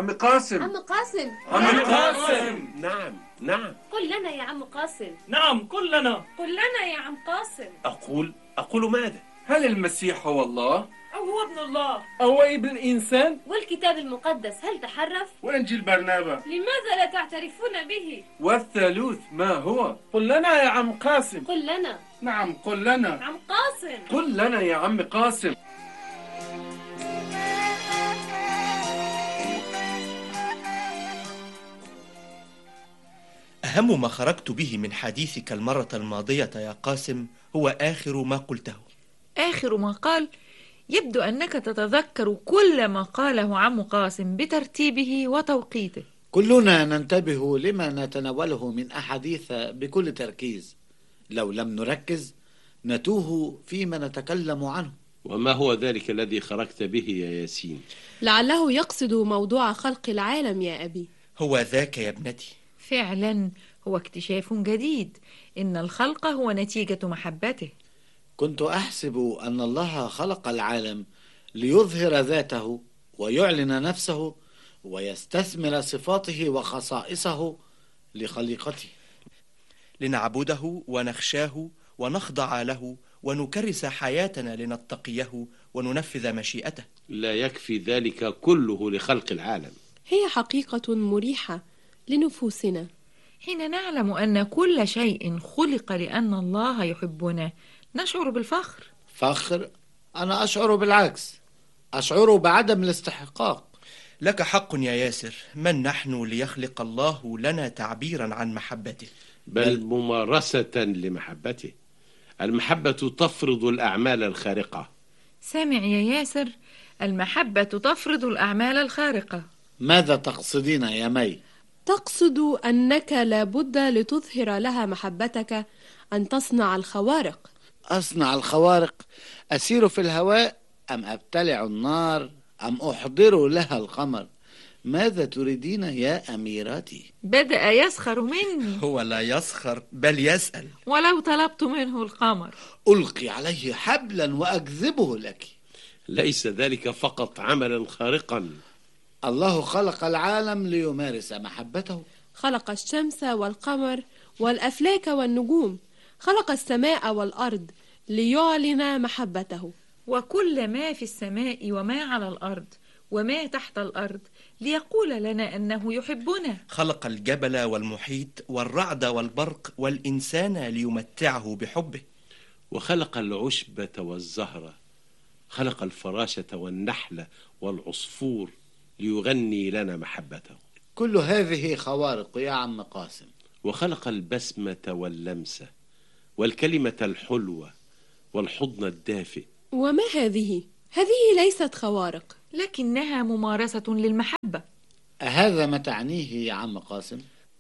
عم قاسم. عم قاسم. عم قاسم. نعم. قل لنا يا عم قاسم. نعم قل لنا. قل لنا يا عم قاسم. أقول ماذا؟ هل المسيح هو الله؟ أو هو ابن الله؟ أو ابن الإنسان؟ والكتاب المقدس هل تحرف؟ وإنجيل برنابا لماذا لا تعترفون به؟ والثالوث ما هو؟ قل لنا يا عم قاسم. قل لنا. نعم قل لنا. عم قاسم. قل لنا يا عم قاسم. أهم ما خرجت به من حديثك المرة الماضية يا قاسم هو آخر ما قلته. آخر ما قال؟ يبدو أنك تتذكر كل ما قاله عم قاسم بترتيبه وتوقيته. كلنا ننتبه لما نتناوله من أحاديث بكل تركيز، لو لم نركز نتوه فيما نتكلم عنه. وما هو ذلك الذي خرجت به يا ياسين؟ لعله يقصد موضوع خلق العالم يا أبي. هو ذاك يا ابنتي. فعلا هو اكتشاف جديد، إن الخلق هو نتيجة محبته. كنت أحسب أن الله خلق العالم ليظهر ذاته ويعلن نفسه ويستثمر صفاته وخصائصه لخليقته، لنعبده ونخشاه ونخضع له ونكرس حياتنا لنتقيه وننفذ مشيئته. لا يكفي ذلك كله لخلق العالم. هي حقيقة مريحة لنفوسنا. حين نعلم أن كل شيء خلق لأن الله يحبنا نشعر بالفخر. فخر؟ أنا أشعر بالعكس، أشعر بعدم الاستحقاق. لك حق يا ياسر، من نحن ليخلق الله لنا تعبيرا عن محبته، بل ممارسة لمحبته. المحبة تفرض الأعمال الخارقة. سامع يا ياسر، المحبة تفرض الأعمال الخارقة. ماذا تقصدين يا مي؟ تقصد أنك لابد لتظهر لها محبتك أن تصنع الخوارق. أصنع الخوارق؟ أسير في الهواء أم أبتلع النار أم أحضر لها القمر؟ ماذا تريدين يا أميرتي؟ بدأ يسخر مني. هو لا يسخر بل يسأل. ولو طلبت منه القمر ألقي عليه حبلا وأجذبه لك. ليس ذلك فقط عملا خارقا. الله خلق العالم ليمارس محبته. خلق الشمس والقمر والأفلاك والنجوم، خلق السماء والأرض ليعلن محبته. وكل ما في السماء وما على الأرض وما تحت الأرض ليقول لنا أنه يحبنا. خلق الجبل والمحيط والرعد والبرق والإنسان ليمتعه بحبه. وخلق العشبة والزهرة، خلق الفراشة والنحل والعصفور ليغني لنا محبته. كل هذه خوارق يا عم قاسم. وخلق البسمة واللمسة والكلمة الحلوة والحضن الدافئ. وما هذه؟ هذه ليست خوارق، لكنها ممارسة للمحبة. أهذا ما تعنيه يا عم قاسم؟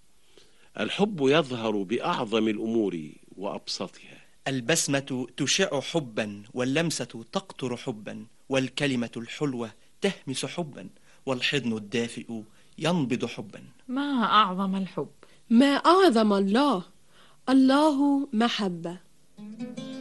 الحب يظهر بأعظم الأمور وأبسطها. البسمة تشع حبا، واللمسة تقطر حبا، والكلمة الحلوة تهمس حبا، والحضن الدافئ ينبض حبا. ما أعظم الحب، ما أعظم الله. الله محبة.